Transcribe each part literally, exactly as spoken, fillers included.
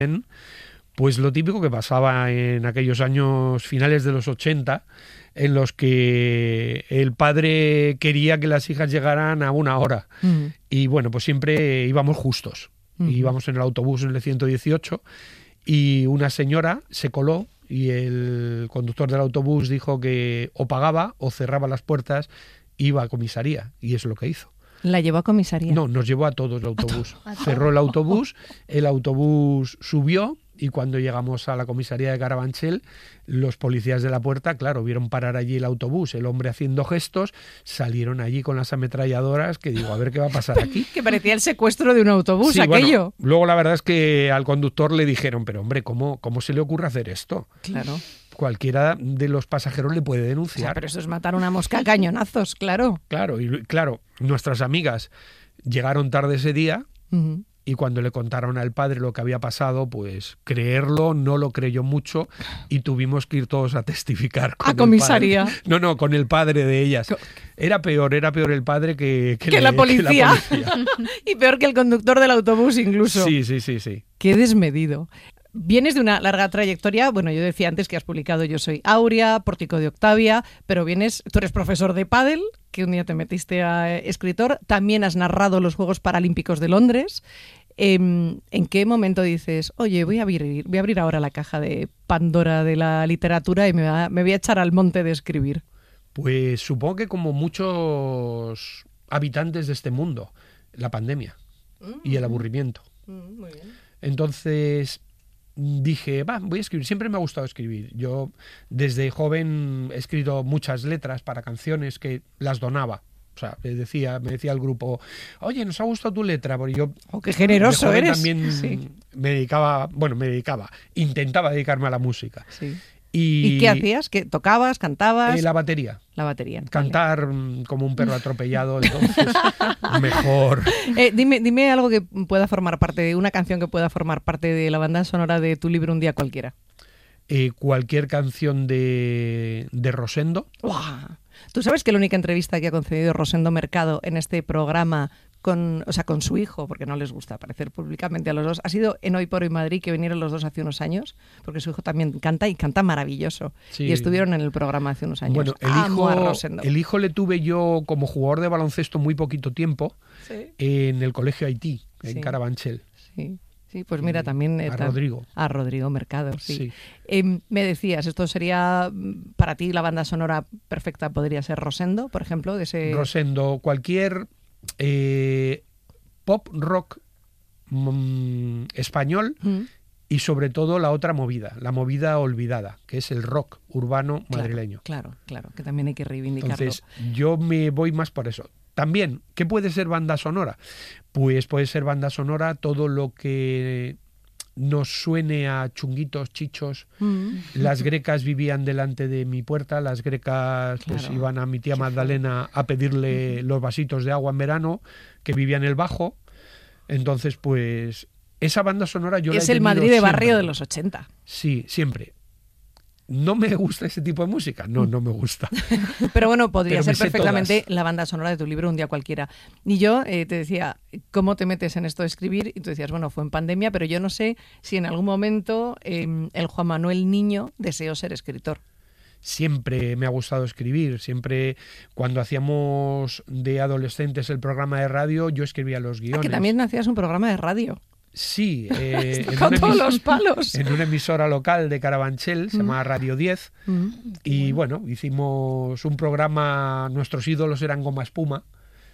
pues lo típico que pasaba en aquellos años finales de los ochenta, en los que el padre quería que las hijas llegaran a una hora. Uh-huh. Y bueno, pues siempre íbamos justos. Uh-huh. Íbamos en el autobús en el ciento dieciocho y una señora se coló y el conductor del autobús dijo que o pagaba o cerraba las puertas, iba a comisaría, y es lo que hizo. ¿La llevó a comisaría? No, nos llevó a todos el autobús. ¿A todo? Cerró el autobús, el autobús subió y cuando llegamos a la comisaría de Carabanchel, los policías de la puerta, claro, vieron parar allí el autobús, el hombre haciendo gestos, salieron allí con las ametralladoras, que digo, a ver qué va a pasar aquí. Que parecía el secuestro de un autobús, sí, aquello. Bueno, luego la verdad es que al conductor le dijeron, pero hombre, ¿cómo, cómo se le ocurre hacer esto? Claro. Cualquiera de los pasajeros le puede denunciar. O sea, pero eso es matar una mosca a cañonazos, claro. Claro, y claro, nuestras amigas llegaron tarde ese día, uh-huh. y cuando le contaron al padre lo que había pasado, pues creerlo no lo creyó mucho y tuvimos que ir todos a testificar. Con ¿A comisaría? El padre. No, no, con el padre de ellas. Era peor, era peor el padre que, que, que, le, la, policía. que la policía. Y peor que el conductor del autobús incluso. Sí, sí, sí, sí. Qué desmedido. Vienes de una larga trayectoria, bueno, yo decía antes que has publicado Yo soy Aurea, Pórtico de Octavia, pero vienes, tú eres profesor de pádel, que un día te metiste a escritor, también has narrado los Juegos Paralímpicos de Londres. Eh, ¿En qué momento dices, oye, voy a abrir, voy a abrir ahora la caja de Pandora de la literatura y me, va, me voy a echar al monte de escribir? Pues supongo que como muchos habitantes de este mundo, la pandemia mm-hmm. y el aburrimiento. Mm, muy bien. Entonces dije, va, voy a escribir. Siempre me ha gustado escribir. Yo desde joven he escrito muchas letras para canciones que las donaba. O sea, me decía, me decía el grupo, oye, nos ha gustado tu letra. Porque yo, oh, qué generoso eres. También sí. me dedicaba, bueno, me dedicaba, intentaba dedicarme a la música. Sí. Y, ¿Y qué hacías? ¿Qué, ¿Tocabas? ¿Cantabas? Eh, la batería. La batería. Cantar vale. Como un perro atropellado, entonces mejor. Eh, dime, dime algo que pueda formar parte de una canción que pueda formar parte de la banda sonora de tu libro Un día cualquiera. Eh, cualquier canción de, de Rosendo. ¡Wow! ¿Tú sabes que la única entrevista que ha concedido Rosendo Mercado en este programa con, o sea, con su hijo, porque no les gusta aparecer públicamente a los dos, ha sido en Hoy por Hoy Madrid, que vinieron los dos hace unos años, porque su hijo también canta y canta maravilloso. Sí. Y estuvieron en el programa hace unos años. Bueno, el Amo hijo, a Rosendo. el hijo le tuve yo como jugador de baloncesto muy poquito tiempo, ¿sí? En el colegio Haití, en sí. Carabanchel. Sí. Sí, pues mira, también... A eh, Rodrigo. A Rodrigo Mercado, sí. sí. Eh, me decías, ¿esto sería para ti la banda sonora perfecta? ¿Podría ser Rosendo, por ejemplo? De ese... Rosendo, cualquier eh, pop rock mmm, español mm. y sobre todo la otra movida, la movida olvidada, que es el rock urbano madrileño. Claro, claro, claro, que también hay que reivindicarlo. Entonces, yo me voy más por eso. También, ¿qué puede ser banda sonora? Pues puede ser banda sonora todo lo que nos suene a chunguitos, chichos. Mm. Las grecas vivían delante de mi puerta, las grecas pues claro. iban a mi tía Magdalena a pedirle los vasitos de agua en verano, que vivía en el Bajo. Entonces, pues, esa banda sonora yo es la he el Madrid de siempre. barrio de los ochenta. Sí, siempre. ¿No me gusta ese tipo de música? No, no me gusta. Pero bueno, podría Pero ser perfectamente todas. La banda sonora de tu libro Un día cualquiera. Y yo eh, te decía, ¿cómo te metes en esto de escribir? Y tú decías, bueno, fue en pandemia, pero yo no sé si en algún momento eh, el Juan Manuel niño deseó ser escritor. Siempre me ha gustado escribir, siempre cuando hacíamos de adolescentes el programa de radio, yo escribía los guiones. Ah, que también hacías un programa de radio. Sí, eh, en, con una todos los palos. En una emisora local de Carabanchel, se mm. llama Radio diez, mm. y bueno, hicimos un programa, nuestros ídolos eran Goma Espuma,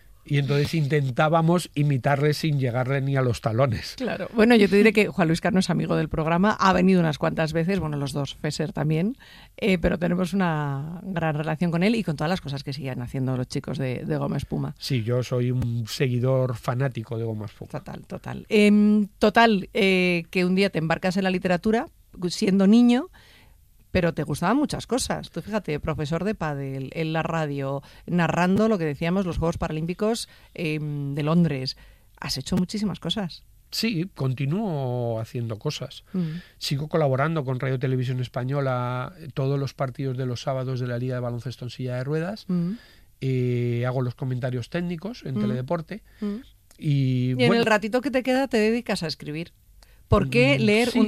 y entonces intentábamos imitarle sin llegarle ni a los talones. Claro. Bueno, yo te diré que Juan Luis Cano es amigo del programa, ha venido unas cuantas veces, bueno, los dos, Fesser también, eh, pero tenemos una gran relación con él y con todas las cosas que siguen haciendo los chicos de, de Goma Espuma. Sí, yo soy un seguidor fanático de Goma Espuma. Total, total. Eh, total, eh, que un día te embarcas en la literatura, siendo niño, pero te gustaban muchas cosas. Tú fíjate, profesor de pádel, en la radio, narrando lo que decíamos, los Juegos Paralímpicos eh, de Londres. Has hecho muchísimas cosas. Sí, continúo haciendo cosas. Mm. Sigo colaborando con Radio Televisión Española todos los partidos de los sábados de la Liga de Baloncesto en Silla de Ruedas. Mm. Eh, hago los comentarios técnicos en mm. Teledeporte. Mm. Y, y bueno, en el ratito que te queda te dedicas a escribir. ¿Por qué leer Sí. un